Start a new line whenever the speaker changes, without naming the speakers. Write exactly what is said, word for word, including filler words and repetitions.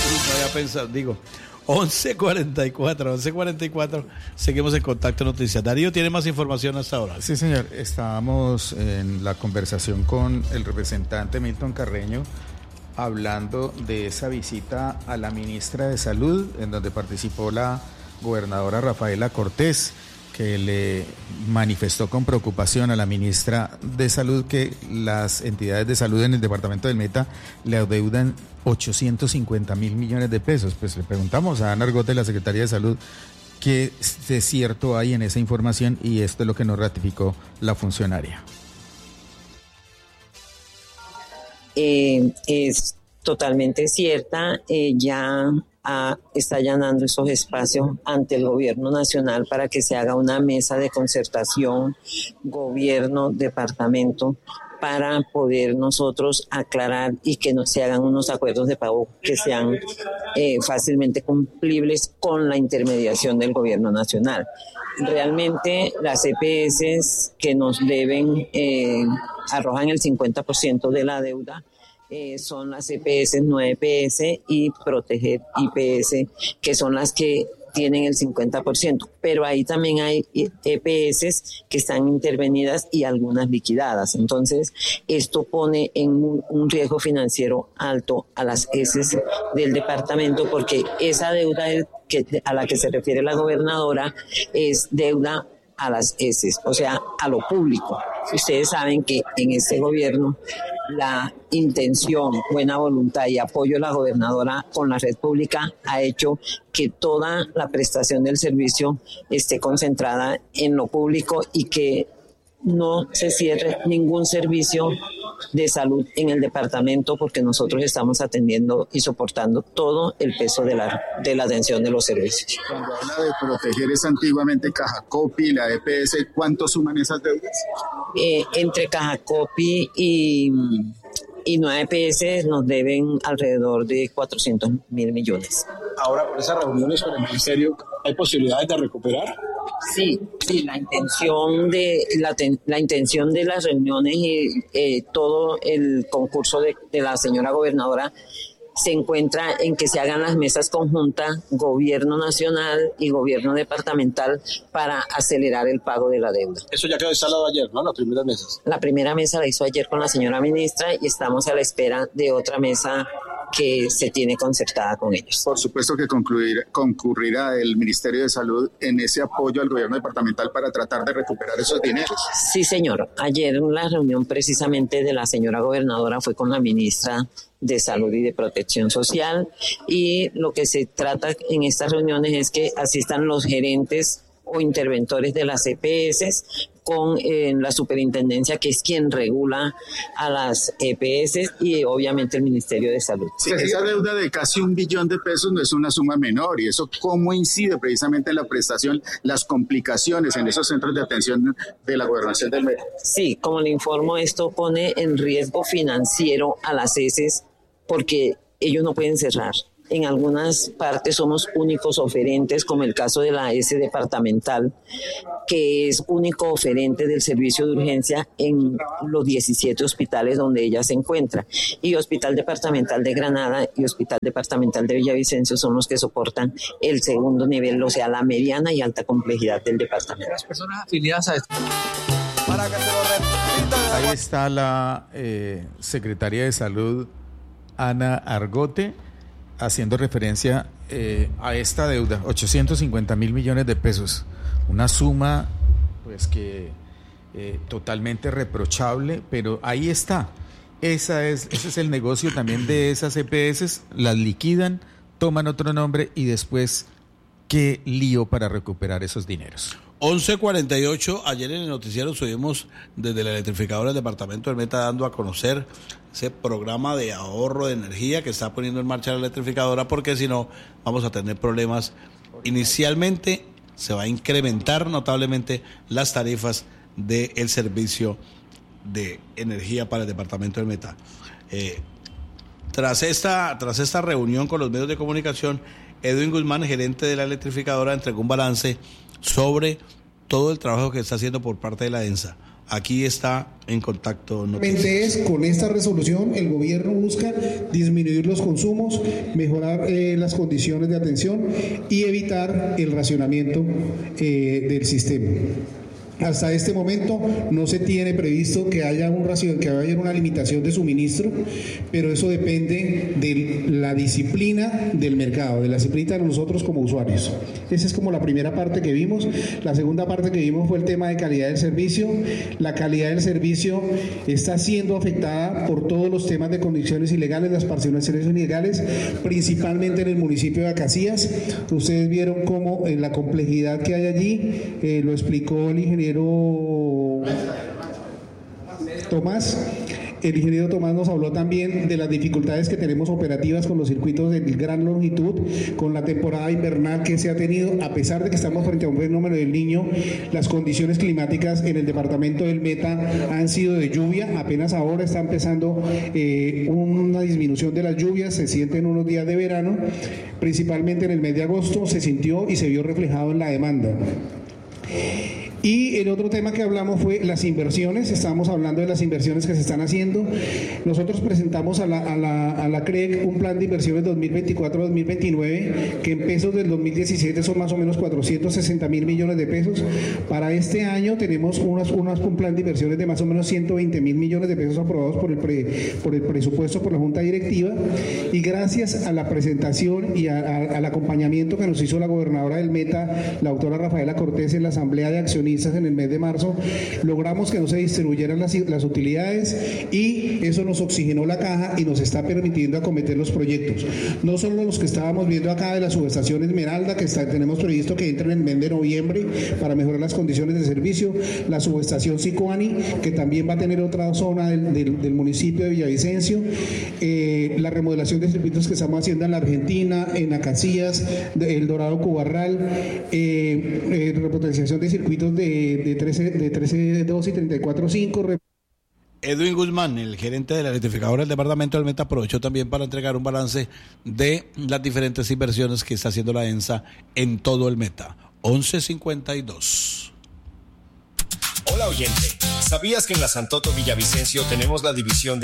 no había pensado, digo, once cuarenta y cuatro, once cuarenta y cuatro, seguimos en Contacto Noticias. Darío tiene más información hasta ahora.
Sí, señor, estábamos en la conversación con el representante Milton Carreño, hablando de esa visita a la ministra de Salud, en donde participó la gobernadora Rafaela Cortés, que le manifestó con preocupación a la ministra de Salud que las entidades de salud en el departamento del Meta le adeudan ochocientos cincuenta mil millones de pesos. Pues le preguntamos a Ana Argote, la Secretaría de Salud, qué de cierto hay en esa información, y esto es lo que nos ratificó la funcionaria.
Eh, es totalmente cierta, eh, ya a, está allanando esos espacios ante el gobierno nacional para que se haga una mesa de concertación, gobierno, departamento, para poder nosotros aclarar y que no se hagan unos acuerdos de pago que sean eh, fácilmente cumplibles con la intermediación del gobierno nacional. Realmente las E P S que nos deben eh, arrojan el cincuenta por ciento de la deuda. Eh, son las E P S, nueve E P S y Proteger I P S, que son las que tienen el cincuenta por ciento, pero ahí también hay E P S que están intervenidas y algunas liquidadas. Entonces, esto pone en un, un riesgo financiero alto a las E S del departamento, porque esa deuda que, a la que se refiere la gobernadora es deuda a las E S, o sea, a lo público. Ustedes saben que en este gobierno la intención, buena voluntad y apoyo de la gobernadora con la red pública ha hecho que toda la prestación del servicio esté concentrada en lo público y que no se cierre ningún servicio de salud en el departamento, porque nosotros estamos atendiendo y soportando todo el peso de la, de la atención de los servicios.
Cuando habla de Proteger es antiguamente Cajacopi y la E P S, ¿cuánto suman esas deudas?
Eh, entre Cajacopi y, y nueve E P S nos deben alrededor de cuatrocientos mil millones.
Ahora, por esas reuniones con el ministerio, ¿hay posibilidades de recuperar?
Sí, sí, la intención de la, la intención de las reuniones y eh, todo el concurso de, de la señora gobernadora se encuentra en que se hagan las mesas conjuntas, gobierno nacional y gobierno departamental, para acelerar el pago de la deuda.
Eso ya quedó instalado ayer, ¿no? Las primeras mesas.
La primera mesa la hizo ayer con la señora ministra y estamos a la espera de otra mesa que se tiene concertada con ellos.
Por supuesto que concluir, concurrirá el Ministerio de Salud en ese apoyo al gobierno departamental para tratar de recuperar esos dineros.
Sí, señor. Ayer la reunión precisamente de la señora gobernadora fue con la ministra de Salud y de Protección Social, y lo que se trata en estas reuniones es que asistan los gerentes o interventores de las E P S con eh, la superintendencia, que es quien regula a las E P S, y obviamente el Ministerio de Salud.
Sí, esa deuda de casi un billón de pesos no es una suma menor, y eso cómo incide precisamente en la prestación, las complicaciones en esos centros de atención de la gobernación del Meta.
Sí, como le informo, esto pone en riesgo financiero a las E S porque ellos no pueden cerrar. En algunas partes somos únicos oferentes, como el caso de la E S departamental, que es único oferente del servicio de urgencia en los diecisiete hospitales donde ella se encuentra. Y Hospital Departamental de Granada y Hospital Departamental de Villavicencio son los que soportan el segundo nivel, o sea, la mediana y alta complejidad del departamento.
Las personas afiliadas a esto.
Ahí está la eh, Secretaria de Salud, Ana Argote, haciendo referencia eh, a esta deuda, ochocientos cincuenta mil millones de pesos, una suma pues que eh, totalmente reprochable, pero ahí está. Esa es, ese es el negocio también de esas E P S, las liquidan, toman otro nombre y después qué lío para recuperar esos dineros.
once cuarenta y ocho, ayer en el noticiero subimos desde la electrificadora del departamento del Meta dando a conocer ese programa de ahorro de energía que está poniendo en marcha la electrificadora, porque si no vamos a tener problemas. Inicialmente se va a incrementar notablemente las tarifas del servicio de energía para el departamento del Meta. Eh, tras esta, tras esta reunión con los medios de comunicación, Edwin Guzmán, gerente de la electrificadora, entregó un balance sobre todo el trabajo que está haciendo por parte de la ENSA. Aquí está En Contacto Noticias.
Es, con esta resolución el gobierno busca disminuir los consumos, mejorar eh, las condiciones de atención y evitar el racionamiento eh, del sistema. Hasta este momento no se tiene previsto que haya un ración, que haya una limitación de suministro, pero eso depende de la disciplina del mercado, de la disciplina de nosotros como usuarios. Esa es como la primera parte que vimos. La segunda parte que vimos fue el tema de calidad del servicio. La calidad del servicio está siendo afectada por todos los temas de condiciones ilegales, las parcelaciones ilegales, principalmente en el municipio de Acacías. Ustedes vieron cómo en la complejidad que hay allí, eh, lo explicó el ingeniero Tomás. El ingeniero Tomás nos habló también de las dificultades que tenemos operativas con los circuitos de gran longitud, con la temporada invernal que se ha tenido, a pesar de que estamos frente a un fenómeno del Niño. Las condiciones climáticas en el departamento del Meta han sido de lluvia, apenas ahora está empezando eh, una disminución de las lluvias, se sienten unos días de verano, principalmente en el mes de agosto se sintió y se vio reflejado en la demanda. Y el otro tema que hablamos fue las inversiones. Estábamos hablando de las inversiones que se están haciendo. Nosotros presentamos a la, a la, a la C R E C un plan de inversiones dos mil veinticuatro a dos mil veintinueve, que en pesos del dos mil diecisiete son más o menos cuatrocientos sesenta mil millones de pesos. Para este año tenemos unas, unas, un plan de inversiones de más o menos ciento veinte mil millones de pesos aprobados por el, pre, por el presupuesto, por la Junta Directiva. Y gracias a la presentación y a, a, al acompañamiento que nos hizo la gobernadora del Meta, la doctora Rafaela Cortés, en la Asamblea de Accionistas en el mes de marzo, logramos que no se distribuyeran las, las utilidades, y eso nos oxigenó la caja y nos está permitiendo acometer los proyectos. No solo los que estábamos viendo acá de la subestación Esmeralda, que está, tenemos previsto que entre en el mes de noviembre para mejorar las condiciones de servicio, la subestación Sicoani, que también va a tener otra zona del, del, del municipio de Villavicencio, eh, la remodelación de circuitos que estamos haciendo en la Argentina, en Acacías, El Dorado Cubarral, eh, eh, repotenciación de circuitos de de, de trece, de trece dos y treinta y cuatro cinco.
Edwin Guzmán, el gerente de la electrificadora del departamento del Meta, aprovechó también para entregar un balance de las diferentes inversiones que está haciendo la ENSA en todo el Meta. once cincuenta y dos.
Hola oyente, ¿sabías que en la Santoto Villavicencio tenemos la división de